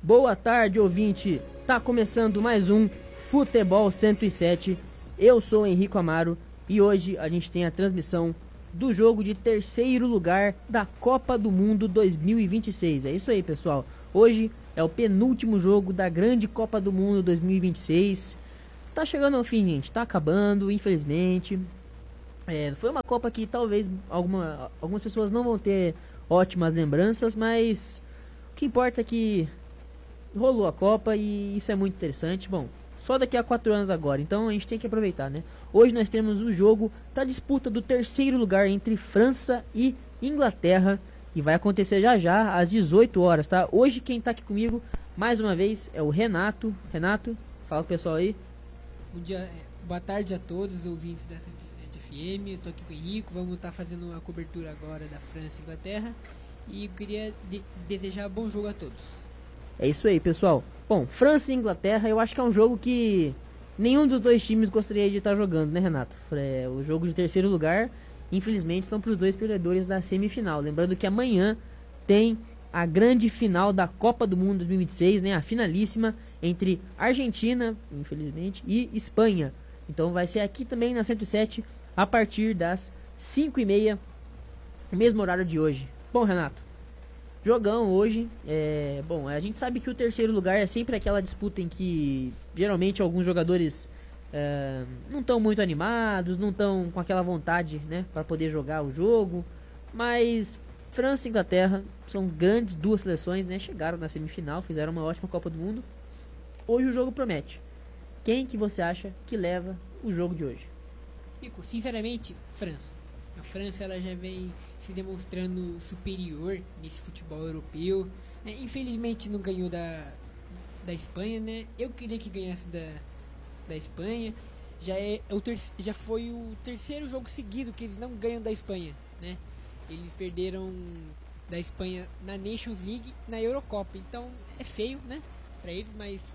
Boa tarde, ouvinte. Tá começando mais um Futebol 107. Eu sou o Henrico Amaro e hoje a gente tem a transmissão do jogo de terceiro lugar da Copa do Mundo 2026. É isso aí, pessoal. Hoje é o penúltimo jogo da grande Copa do Mundo 2026. Tá chegando ao fim, gente. Tá acabando, infelizmente. Foi uma Copa que talvez algumas pessoas não vão ter ótimas lembranças, mas o que importa é que rolou a Copa e isso é muito interessante. Bom, só daqui a 4 anos agora, então a gente tem que aproveitar, né? Hoje nós temos o jogo para disputa do terceiro lugar entre França e Inglaterra e vai acontecer já já às 18 horas, tá? Hoje quem tá aqui comigo mais uma vez é o Renato. Renato, fala com o pessoal aí. Bom dia, boa tarde a todos os ouvintes da 107 FM. Eu tô aqui com o Henrico, vamos estar fazendo uma cobertura agora da França e Inglaterra e eu queria desejar bom jogo a todos. É isso aí, pessoal. Bom, França e Inglaterra, eu acho que é um jogo que nenhum dos dois times gostaria de estar jogando, né, Renato? O jogo de terceiro lugar, infelizmente, são para os dois perdedores da semifinal. Lembrando que amanhã tem a grande final da Copa do Mundo 2026, né? A finalíssima entre Argentina, infelizmente, e Espanha. Então vai ser aqui também na 107 a partir das 5h30, mesmo horário de hoje. Bom, Renato, jogão hoje. Bom, a gente sabe que o terceiro lugar é sempre aquela disputa em que geralmente alguns jogadores não estão muito animados, não estão com aquela vontade, né, para poder jogar o jogo. Mas França e Inglaterra são grandes duas seleções, né? Chegaram na semifinal, fizeram uma ótima Copa do Mundo. Hoje o jogo promete. Quem que você acha que leva o jogo de hoje? Rico, sinceramente, França. A França ela já vem se demonstrando superior nesse futebol europeu. Infelizmente não ganhou da Espanha, né? Eu queria que ganhasse da Espanha. Já foi o terceiro jogo seguido que eles não ganham da Espanha, né? Eles perderam da Espanha na Nations League, na Eurocopa. Então é feio, né, para eles, mas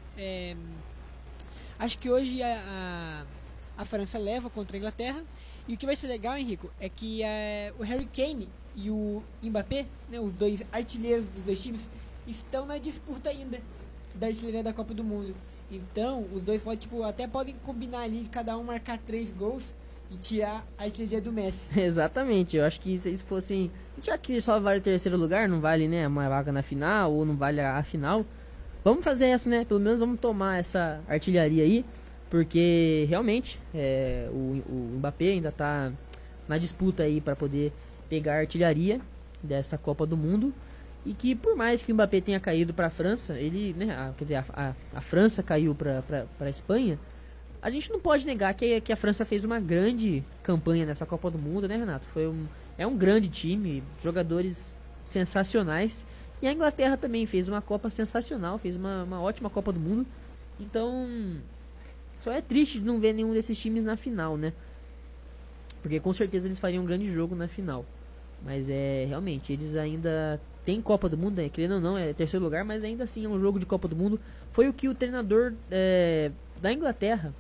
acho que hoje a França leva contra a Inglaterra. E o que vai ser legal, Henrico, é que o Harry Kane e o Mbappé, né, os dois artilheiros dos dois times, estão na disputa ainda da artilharia da Copa do Mundo. Então, os dois até podem combinar ali, cada um marcar 3 gols e tirar a artilharia do Messi. Exatamente, eu acho que se eles fossem, já que só vale o terceiro lugar, não vale, né, uma vaga na final, ou não vale a final, vamos fazer essa, né, pelo menos vamos tomar essa artilharia aí. Porque realmente o Mbappé ainda está na disputa aí para poder pegar a artilharia dessa Copa do Mundo. E que por mais que o Mbappé tenha caído para a França, ele, né, quer dizer, a França caiu para a Espanha, a gente não pode negar que a França fez uma grande campanha nessa Copa do Mundo, né, Renato? É um grande time, jogadores sensacionais. E a Inglaterra também fez uma Copa sensacional, fez uma ótima Copa do Mundo. Então só é triste de não ver nenhum desses times na final, né? Porque com certeza eles fariam um grande jogo na final. Mas realmente, eles ainda têm Copa do Mundo, né? Querendo ou não, é terceiro lugar, mas ainda assim é um jogo de Copa do Mundo. Foi o que o treinador da Inglaterra,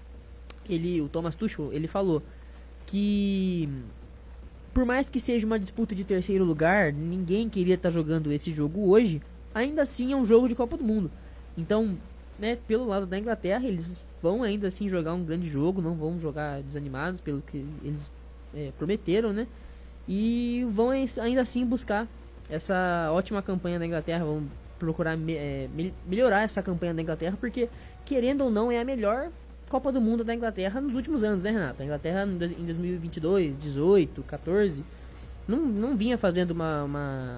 o Thomas Tuchel, ele falou que por mais que seja uma disputa de terceiro lugar, ninguém queria estar jogando esse jogo hoje, ainda assim é um jogo de Copa do Mundo. Então, né, pelo lado da Inglaterra, eles vão ainda assim jogar um grande jogo, não vão jogar desanimados pelo que eles prometeram, né? E vão ainda assim buscar essa ótima campanha da Inglaterra, vão procurar melhorar essa campanha da Inglaterra, porque querendo ou não é a melhor Copa do Mundo da Inglaterra nos últimos anos, né, Renato? A Inglaterra em 2022, 18, 14 não vinha fazendo uma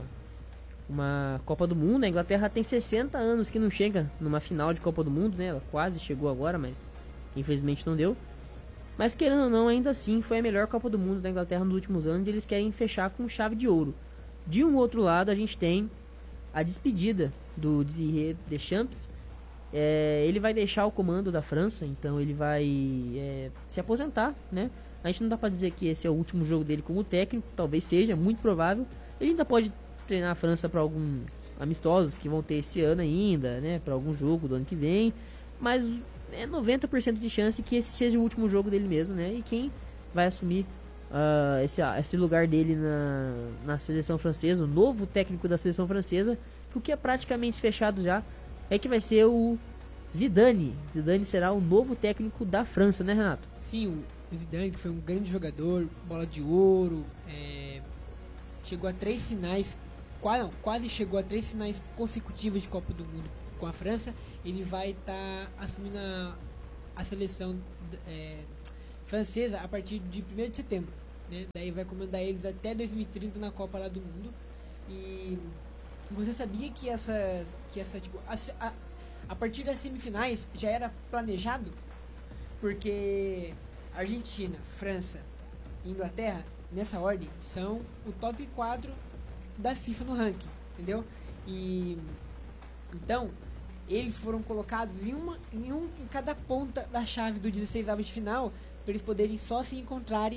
Copa do Mundo. A Inglaterra tem 60 anos que não chega numa final de Copa do Mundo, né? Ela quase chegou agora, mas infelizmente não deu. Mas querendo ou não, ainda assim foi a melhor Copa do Mundo da Inglaterra nos últimos anos e eles querem fechar com chave de ouro. De um outro lado, a gente tem a despedida do Didier Deschamps. Ele vai deixar o comando da França, então ele vai se aposentar, né? A gente não dá pra dizer que esse é o último jogo dele como técnico, talvez seja, muito provável. Ele ainda pode treinar a França para alguns amistosos que vão ter esse ano ainda, né, para algum jogo do ano que vem, mas é 90% de chance que esse seja o último jogo dele mesmo, né? E quem vai assumir esse lugar dele na seleção francesa, o novo técnico da seleção francesa, o que é praticamente fechado já, é que vai ser o Zidane. Zidane será o novo técnico da França, né, Renato? Sim, o Zidane, que foi um grande jogador, bola de ouro, chegou a 3 finais, quase chegou a 3 finais consecutivas de Copa do Mundo com a França. Ele vai estar assumindo a seleção francesa a partir de 1º de setembro, né? Daí vai comandar eles até 2030 na Copa lá do Mundo. E você sabia que tipo, a partir das semifinais já era planejado? Porque Argentina, França e Inglaterra, nessa ordem, são o top 4 da FIFA no ranking, entendeu? E então eles foram colocados em cada ponta da chave do 16avos de final, para eles poderem só se encontrarem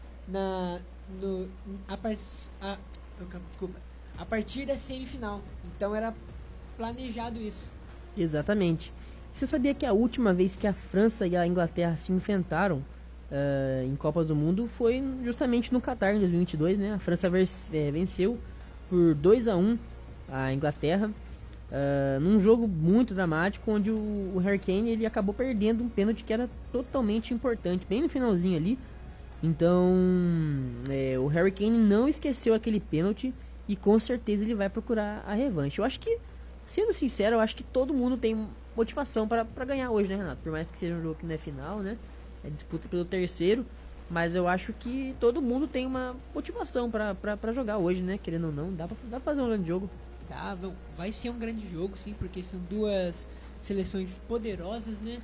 a partir da semifinal. Então era planejado isso. Exatamente. Você sabia que a última vez que a França e a Inglaterra se enfrentaram em Copas do Mundo foi justamente no Qatar, em 2022, né? A França venceu por 2-1 a Inglaterra, num jogo muito dramático, onde o Harry Kane ele acabou perdendo um pênalti que era totalmente importante, bem no finalzinho ali. Então, o Harry Kane não esqueceu aquele pênalti e com certeza ele vai procurar a revanche. Eu acho que, sendo sincero, eu acho que todo mundo tem motivação para ganhar hoje, né, Renato? Por mais que seja um jogo que não é final, né? É disputa pelo terceiro, mas eu acho que todo mundo tem uma motivação para jogar hoje, né? Querendo ou não, dá pra fazer um grande jogo. Vai ser um grande jogo, sim, porque são duas seleções poderosas, né?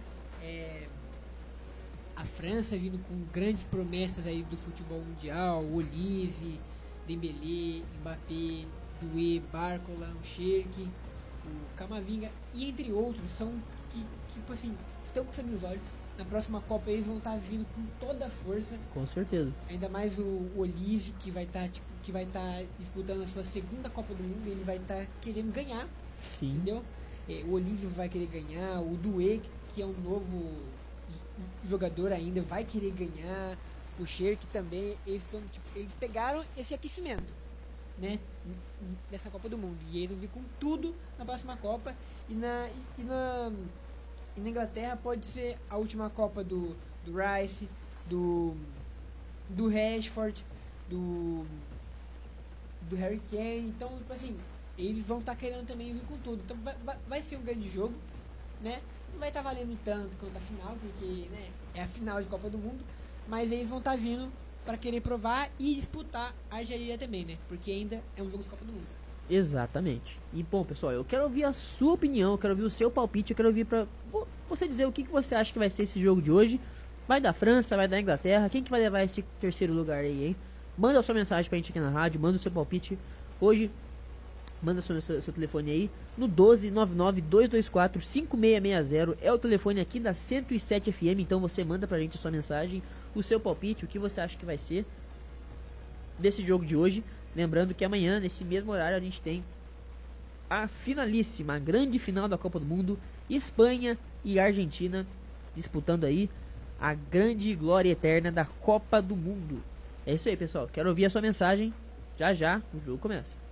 A França vindo com grandes promessas aí do futebol mundial, Olise, Dembélé, Mbappé, Doué, Barcola, o Cherki, o Camavinga e entre outros, são que tipo assim, estão com sangue nos olhos. Na próxima Copa eles vão estar vindo com toda a força. Com certeza. Ainda mais o Olise, que vai estar disputando a sua segunda Copa do Mundo, ele vai estar querendo ganhar. Sim. Entendeu? O Olise vai querer ganhar, o Doué, que é um novo jogador ainda, vai querer ganhar. O Cherki também, eles pegaram esse aquecimento, né, nessa Copa do Mundo, e eles vão vir com tudo na próxima Copa. E na Inglaterra pode ser a última Copa do Rice, do Rashford, do Harry Kane. Então, tipo assim, eles vão estar querendo também vir com tudo. Então vai ser um grande jogo, né? Não vai estar valendo tanto quanto a final, porque, né, é a final de Copa do Mundo, mas eles vão estar vindo para querer provar e disputar a artilharia também, né? Porque ainda é um jogo de Copa do Mundo. Exatamente. E bom, pessoal, eu quero ouvir a sua opinião, eu quero ouvir o seu palpite, eu quero ouvir pra você dizer o que você acha que vai ser esse jogo de hoje. Vai da França, vai da Inglaterra, quem que vai levar esse terceiro lugar aí, hein? Manda a sua mensagem pra gente aqui na rádio, manda o seu palpite hoje, manda seu telefone aí no 12992245660, é o telefone aqui da 107 FM, então você manda pra gente a sua mensagem, o seu palpite, o que você acha que vai ser desse jogo de hoje. Lembrando que amanhã, nesse mesmo horário, a gente tem a finalíssima, a grande final da Copa do Mundo, Espanha e Argentina, disputando aí a grande glória eterna da Copa do Mundo. É isso aí, pessoal. Quero ouvir a sua mensagem. Já já o jogo começa.